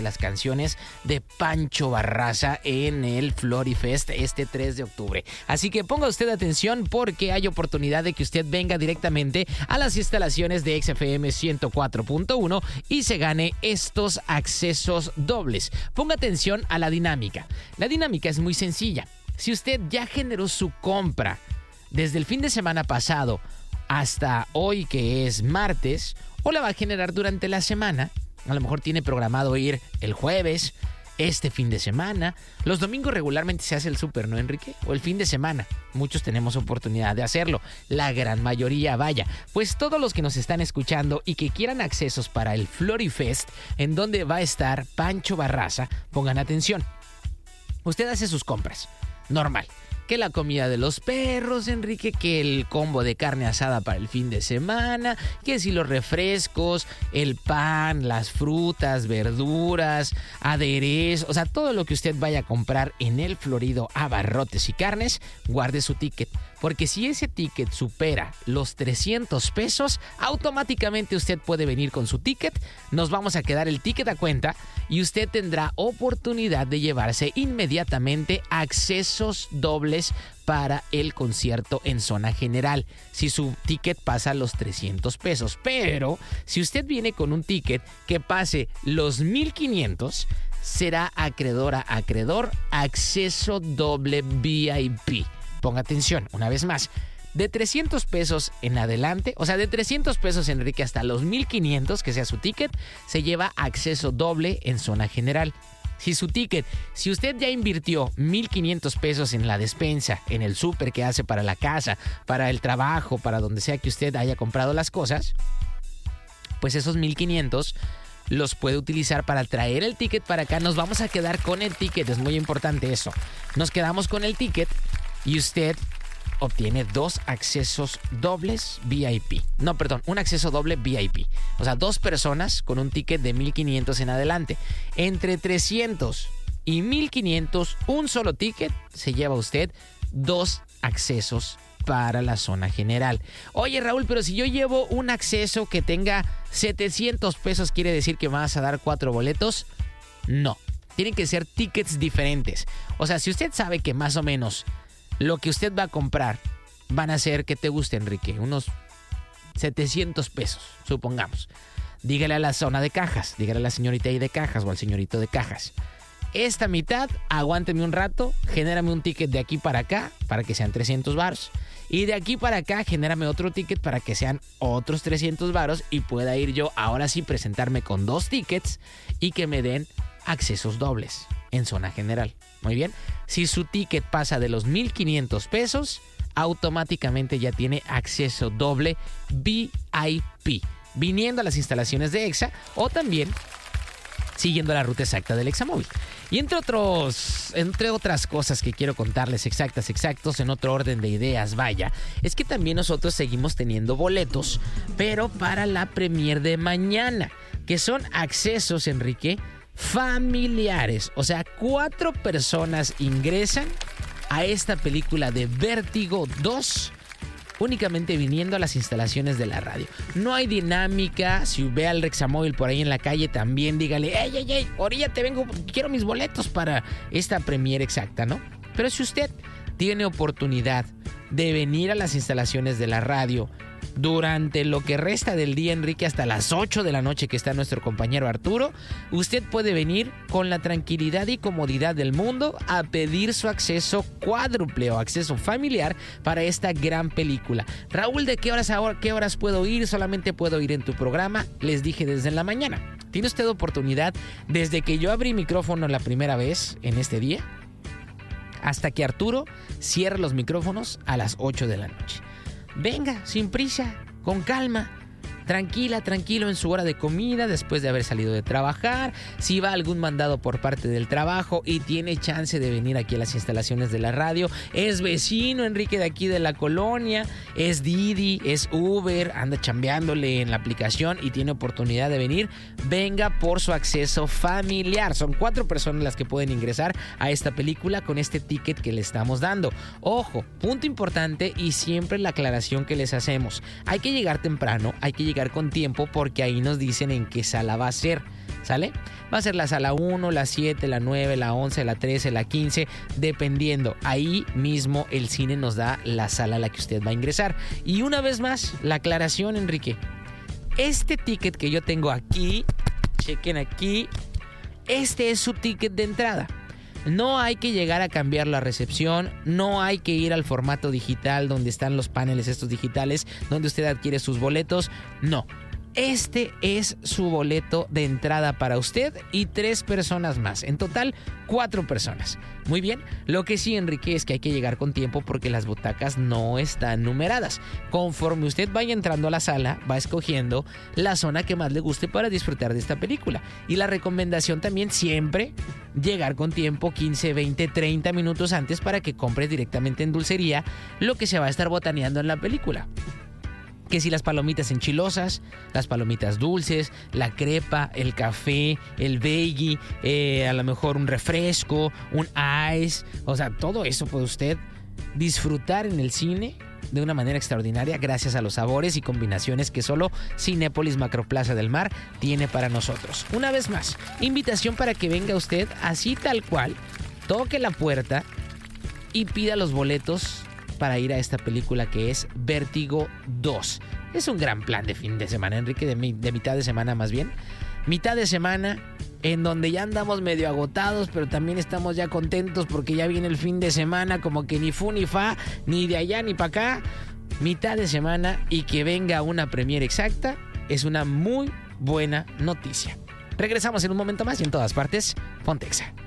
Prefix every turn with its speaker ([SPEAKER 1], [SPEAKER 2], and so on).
[SPEAKER 1] las canciones de Pancho Barraza en el Florifest este 3 de octubre. Así que ponga usted atención porque hay oportunidad de que usted venga directamente a las instalaciones de XFM 104.1 y se gane estos accesos dobles. Ponga atención a la dinámica. La dinámica es muy sencilla. Si usted ya generó su compra desde el fin de semana pasado hasta hoy, que es martes, o la va a generar durante la semana, a lo mejor tiene programado ir el jueves, este fin de semana. Los domingos regularmente se hace el súper, ¿no, Enrique? O el fin de semana. Muchos tenemos oportunidad de hacerlo. La gran mayoría, vaya. Pues todos los que nos están escuchando y que quieran accesos para el Florifest, en donde va a estar Pancho Barraza, pongan atención. Usted hace sus compras. Normal. Que la comida de los perros, Enrique, que el combo de carne asada para el fin de semana, que si los refrescos, el pan, las frutas, verduras, aderezos, o sea, todo lo que usted vaya a comprar en el Florido Abarrotes y Carnes, guarde su ticket. Porque si ese ticket supera los 300 pesos, automáticamente usted puede venir con su ticket, nos vamos a quedar el ticket a cuenta y usted tendrá oportunidad de llevarse inmediatamente accesos dobles para el concierto en zona general, si su ticket pasa los 300 pesos. Pero si usted viene con un ticket que pase los 1,500, será acreedor acceso doble VIP. Ponga atención, una vez más, de 300 pesos en adelante, o sea, de 300 pesos, Enrique, hasta los 1,500, que sea su ticket, se lleva acceso doble en zona general. Si su ticket, si usted ya invirtió 1,500 pesos en la despensa, en el súper que hace para la casa, para el trabajo, para donde sea que usted haya comprado las cosas, pues esos 1,500 los puede utilizar para traer el ticket para acá. Nos vamos a quedar con el ticket, es muy importante eso. Nos quedamos con el ticket y usted obtiene 2 accesos dobles VIP. No, perdón, un acceso doble VIP. O sea, 2 personas con un ticket de 1,500 en adelante. Entre 300 y 1,500, un solo ticket, se lleva usted 2 accesos para la zona general. Oye, Raúl, pero si yo llevo un acceso que tenga 700 pesos, ¿quiere decir que me vas a dar 4 boletos? No, tienen que ser tickets diferentes. O sea, si usted sabe que más o menos lo que usted va a comprar van a ser, que te guste, Enrique, unos 700 pesos, supongamos. Dígale a la zona de cajas, dígale a la señorita ahí de cajas o al señorito de cajas: esta mitad, aguánteme un rato, genérame un ticket de aquí para acá para que sean 300 varos. Y de aquí para acá, genérame otro ticket para que sean otros 300 varos y pueda ir yo ahora sí presentarme con 2 tickets y que me den accesos dobles en zona general. Muy bien. Si su ticket pasa de los 1,500 pesos, automáticamente ya tiene acceso doble VIP, viniendo a las instalaciones de EXA o también siguiendo la ruta exacta del Examóvil. Y entre otras cosas que quiero contarles exactos, en otro orden de ideas, vaya, es que también nosotros seguimos teniendo boletos, pero para la premier de mañana, que son accesos, Enrique, familiares. O sea, 4 personas ingresan a esta película de Vértigo 2 únicamente viniendo a las instalaciones de la radio. No hay dinámica. Si ve al Rexamóvil por ahí en la calle, también dígale: ¡Ey! Oríllate, vengo, quiero mis boletos para esta premier exacta, ¿no? Pero si usted tiene oportunidad de venir a las instalaciones de la radio durante lo que resta del día, Enrique, hasta las 8 de la noche que está nuestro compañero Arturo, usted puede venir con la tranquilidad y comodidad del mundo a pedir su acceso cuádruple o acceso familiar para esta gran película. Raúl, ¿de qué horas a qué horas puedo ir? Solamente puedo ir en tu programa. Les dije desde la mañana. Tiene usted oportunidad desde que yo abrí micrófono la primera vez en este día hasta que Arturo cierre los micrófonos a las 8 de la noche. Venga, sin prisa, con calma, tranquilo en su hora de comida, después de haber salido de trabajar. Si va algún mandado por parte del trabajo y tiene chance de venir aquí a las instalaciones de la radio, es vecino, Enrique, de aquí de la colonia, es Didi, es Uber, anda chambeándole en la aplicación y tiene oportunidad de venir, venga por su acceso familiar. Son 4 personas las que pueden ingresar a esta película con este ticket que le estamos dando. Ojo, punto importante y siempre la aclaración que les hacemos: hay que llegar temprano, hay que llegar con tiempo, porque ahí nos dicen en qué sala va a ser. ¿Sale? Va a ser la sala 1, la 7, la 9, la 11, la 13, la 15, dependiendo. Ahí mismo el cine nos da la sala a la que usted va a ingresar. Y una vez más, la aclaración, Enrique. Este ticket que yo tengo aquí, chequen aquí, este es su ticket de entrada. No hay que llegar a cambiarlo a recepción, no hay que ir al formato digital donde están los paneles estos digitales, donde usted adquiere sus boletos, no. Este es su boleto de entrada para usted y 3 personas más. En total, 4 personas. Muy bien. Lo que sí, Enrique, es que hay que llegar con tiempo porque las butacas no están numeradas. Conforme usted vaya entrando a la sala, va escogiendo la zona que más le guste para disfrutar de esta película. Y la recomendación también siempre llegar con tiempo 15, 20, 30 minutos antes para que compre directamente en dulcería lo que se va a estar botaneando en la película. Que si las palomitas enchilosas, las palomitas dulces, la crepa, el café, el veggie, a lo mejor un refresco, un ice, o sea, todo eso puede usted disfrutar en el cine de una manera extraordinaria gracias a los sabores y combinaciones que solo Cinépolis Macroplaza del Mar tiene para nosotros. Una vez más, invitación para que venga usted así tal cual, toque la puerta y pida los boletos para ir a esta película que es Vértigo 2. Es un gran plan de fin de semana, Enrique, de mitad de semana más bien. Mitad de semana en donde ya andamos medio agotados, pero también estamos ya contentos porque ya viene el fin de semana, como que ni fu ni fa, ni de allá ni para acá. Mitad de semana y que venga una premiere exacta es una muy buena noticia. Regresamos en un momento más y en todas partes, Pontexa.